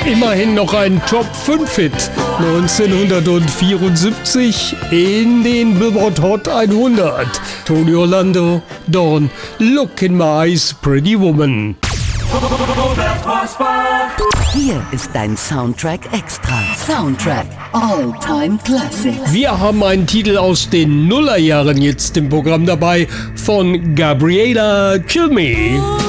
Immerhin noch ein Top-5-Hit 1974 in den Billboard Hot 100. Tony Orlando, Dawn, Look in My Eyes, Pretty Woman. Hier ist dein Soundtrack Extra. Soundtrack All-Time Classic. Wir haben einen Titel aus den Nullerjahren jetzt im Programm dabei von Gabriella Cilmi.